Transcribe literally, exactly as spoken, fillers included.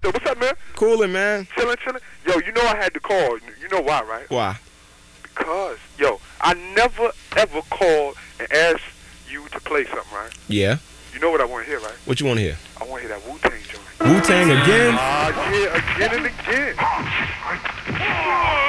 Yo, what's up, man? Coolin', man. Chillin', chillin'. Yo, you know I had to call. You know why, right? Why? Because, yo, I never ever called and asked you to play something, right? Yeah. You know what I want to hear, right? What you want to hear? I want to hear that Wu-Tang joint. Wu-Tang again? Ah, uh, yeah, again and again.